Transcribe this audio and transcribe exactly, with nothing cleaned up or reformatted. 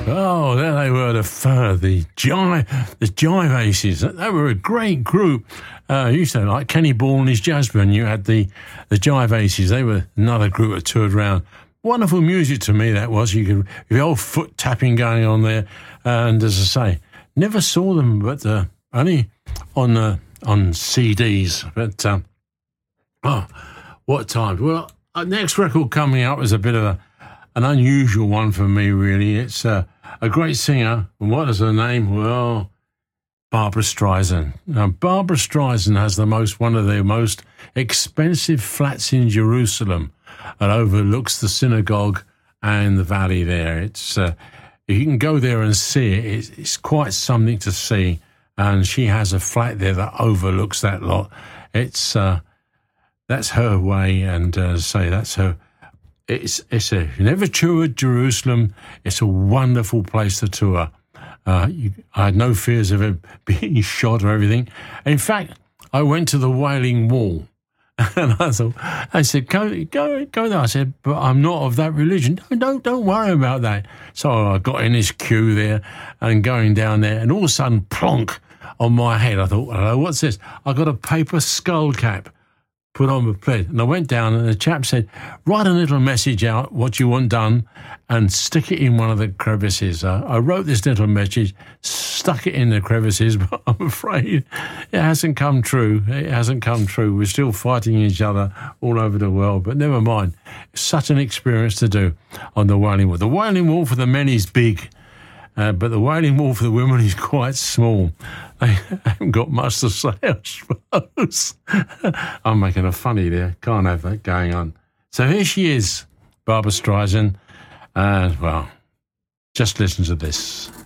Oh, there they were, the uh, the Jive, the Jive Aces. They were a great group. Uh, you used to like Kenny Ball and his jazz band. You had the the Jive Aces. They were another group that toured around. Wonderful music to me that was. You could the old foot tapping going on there, and as I say, never saw them, but uh, only on uh, on C Ds. But um, oh, what time? Well, our next record coming up is a bit of a an unusual one for me, really. It's uh, a great singer, and what is her name? Well, Barbra Streisand. Now, Barbra Streisand has the most one of the most expensive flats in Jerusalem. It overlooks the synagogue and the valley there. It's uh, you can go there and see it. It's, it's quite something to see. And she has a flat there that overlooks that lot. It's uh, that's her way, and uh, say that's her. It's it's a you never toured Jerusalem. It's a wonderful place to tour. Uh, you, I had no fears of it being shot or everything. In fact, I went to the Wailing Wall. And I thought, I said, go, go, go there. I said, but I'm not of that religion. No, don't, don't worry about that. So I got in this queue there and going down there, and all of a sudden, plonk on my head. I thought, hello, what's this? I got a paper skull cap put on my plate. And I went down, and the chap said, write a little message out, what you want done, and stick it in one of the crevices. Uh, I wrote this little message, stuck it in the crevices, but I'm afraid it hasn't come true. It hasn't come true. We're still fighting each other all over the world, but never mind. It's such an experience to do on the Wailing Wall. The Wailing Wall for the men is big, uh, but the Wailing Wall for the women is quite small. They haven't got much to say, I suppose. I'm making a funny there. Can't have that going on. So here she is, Barbra Streisand. And, well, just listen to this.